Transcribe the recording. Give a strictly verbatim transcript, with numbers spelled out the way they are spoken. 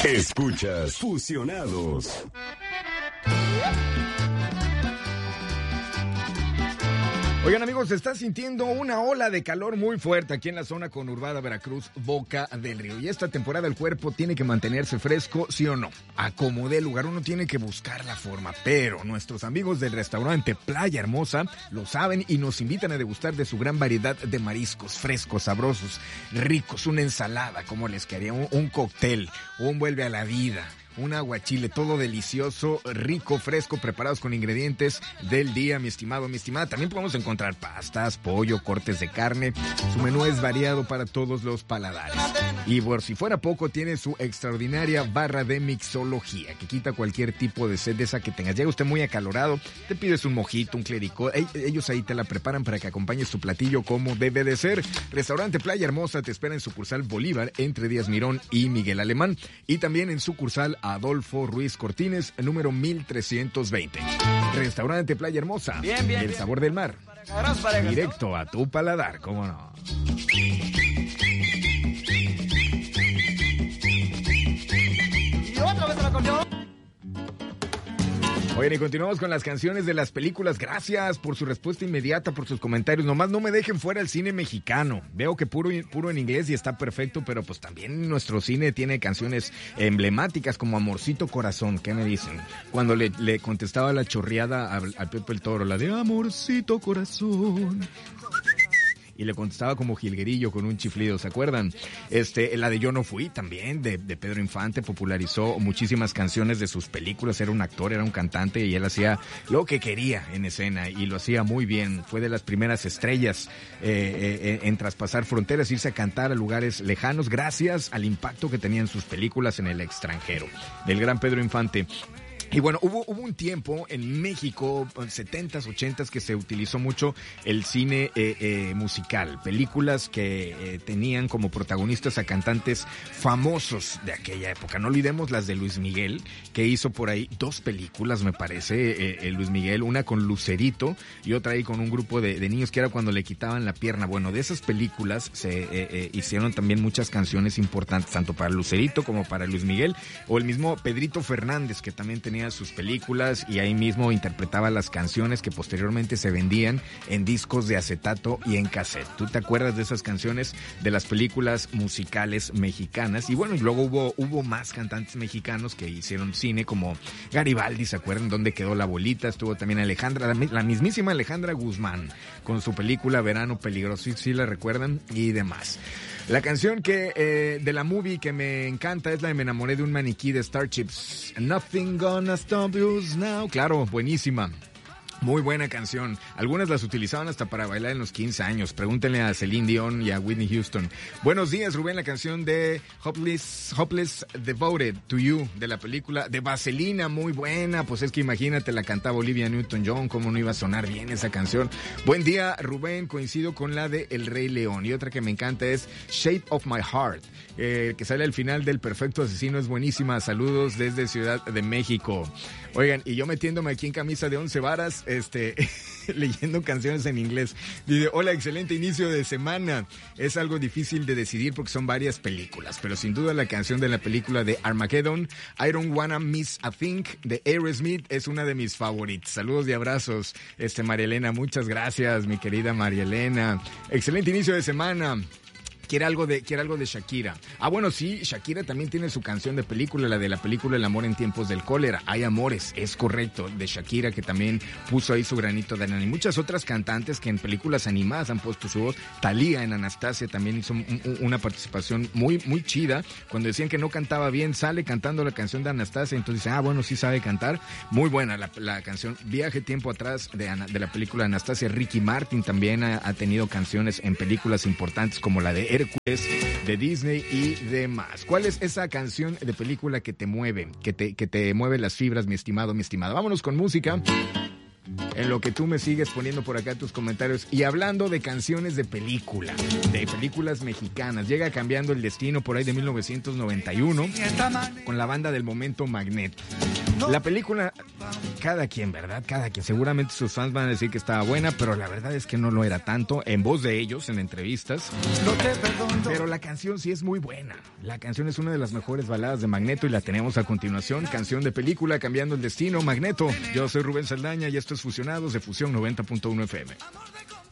Escuchas Fusionados. Oigan, amigos, se está sintiendo una ola de calor muy fuerte aquí en la zona conurbada Veracruz, Boca del Río. Y esta temporada el cuerpo tiene que mantenerse fresco, ¿sí o no? A como dé lugar, uno tiene que buscar la forma. Pero nuestros amigos del restaurante Playa Hermosa lo saben y nos invitan a degustar de su gran variedad de mariscos frescos, sabrosos, ricos, una ensalada, como les quedaría, un, un cóctel, un vuelve a la vida. Un aguachile, todo delicioso, rico, fresco, preparados con ingredientes del día, mi estimado, mi estimada. También podemos encontrar pastas, pollo, cortes de carne. Su menú es variado para todos los paladares. Y por si fuera poco, tiene su extraordinaria barra de mixología, que quita cualquier tipo de sed de esa que tengas. Llega usted muy acalorado, te pides un mojito, un clericó. Ellos ahí te la preparan para que acompañes tu platillo como debe de ser. Restaurante Playa Hermosa te espera en sucursal Bolívar, entre Díaz Mirón y Miguel Alemán. Y también en sucursal Adolfo Ruiz Cortines, número mil trescientos veinte. Restaurante Playa Hermosa, bien, bien, el bien. Sabor del mar, parejas, parejas, directo ¿no? a tu paladar, ¿cómo no? Y otra vez el acordeón. Oigan, y continuamos con las canciones de las películas. Gracias por su respuesta inmediata, por sus comentarios. Nomás no me dejen fuera el cine mexicano. Veo que puro, puro en inglés y está perfecto, pero pues también nuestro cine tiene canciones emblemáticas como Amorcito Corazón. ¿Qué me dicen? Cuando le, le contestaba la chorreada al, al Pepe el Toro, la de Amorcito Corazón. Y le contestaba como jilguerillo con un chiflido, ¿se acuerdan? Este, la de Yo No Fui también, de, de Pedro Infante, popularizó muchísimas canciones de sus películas. Era un actor, era un cantante y él hacía lo que quería en escena y lo hacía muy bien. Fue de las primeras estrellas eh, eh, en traspasar fronteras, irse a cantar a lugares lejanos gracias al impacto que tenían sus películas en el extranjero. Del gran Pedro Infante. Y bueno, hubo, hubo un tiempo en México, setentas, ochentas, que se utilizó mucho el cine eh, eh, musical. Películas que eh, tenían como protagonistas a cantantes famosos de aquella época. No olvidemos las de Luis Miguel, que hizo por ahí dos películas, me parece, eh, eh, Luis Miguel. Una con Lucerito y otra ahí con un grupo de, de niños que era cuando le quitaban la pierna. Bueno, de esas películas se eh, eh, hicieron también muchas canciones importantes, tanto para Lucerito como para Luis Miguel. O el mismo Pedrito Fernández, que también tenía sus películas y ahí mismo interpretaba las canciones que posteriormente se vendían en discos de acetato y en cassette. ¿Tú te acuerdas de esas canciones de las películas musicales mexicanas? Y bueno, y luego hubo, hubo más cantantes mexicanos que hicieron cine, como Garibaldi, ¿se acuerdan? ¿Dónde quedó la abuelita? Estuvo también Alejandra, la, la mismísima Alejandra Guzmán, con su película Verano Peligroso, ¿sí, sí la recuerdan? Y demás. La canción que eh, de la movie que me encanta es la de Me enamoré de un maniquí de Starships. Nothing gonna stop us now. Claro, buenísima. Muy buena canción. Algunas las utilizaban hasta para bailar en los quince años. Pregúntenle a Celine Dion y a Whitney Houston. Buenos días, Rubén. La canción de Hopeless, Hopeless Devoted to You, de la película de Vaselina, muy buena. Pues es que imagínate, la cantaba Olivia Newton-John, cómo no iba a sonar bien esa canción. Buen día, Rubén. Coincido con la de El Rey León. Y otra que me encanta es Shape of My Heart, eh, que sale al final del Perfecto Asesino. Es buenísima. Saludos desde Ciudad de México. Oigan, y yo metiéndome aquí en camisa de once varas, este, leyendo canciones en inglés. Dice, hola, excelente inicio de semana. Es algo difícil de decidir porque son varias películas, pero sin duda la canción de la película de Armageddon, I Don't Wanna Miss a Thing, de Aerosmith, es una de mis favoritas. Saludos y abrazos, este, María Elena. Muchas gracias, mi querida María Elena. Excelente inicio de semana. Quiere algo de, quiere algo de Shakira. Ah, bueno, sí, Shakira también tiene su canción de película, la de la película El amor en tiempos del cólera. Hay amores, es correcto, de Shakira, que también puso ahí su granito de arena. Y muchas otras cantantes que en películas animadas han puesto su voz. Thalía en Anastasia también hizo un, un, una participación muy, muy chida. Cuando decían que no cantaba bien, sale cantando la canción de Anastasia, entonces dice, ah, bueno, sí sabe cantar. Muy buena la, la canción. Viaje tiempo atrás de, de la película Anastasia. Ricky Martin también ha, ha tenido canciones en películas importantes como la de Hércules, de Disney y demás. ¿Cuál es esa canción de película que te mueve, que te, que te mueve las fibras, mi estimado, mi estimada? Vámonos con música. En lo que tú me sigues poniendo por acá tus comentarios y hablando de canciones de película, de películas mexicanas, llega Cambiando el Destino por ahí de mil novecientos noventa y uno con la banda del momento Magneto. La película, cada quien, ¿verdad? Cada quien. Seguramente sus fans van a decir que estaba buena, pero la verdad es que no lo era tanto, en voz de ellos, en entrevistas. Pero la canción sí es muy buena. La canción es una de las mejores baladas de Magneto y la tenemos a continuación. Canción de película, Cambiando el Destino, Magneto. Yo soy Rubén Saldaña y esto es Fusionados de Fusión noventa punto uno F M.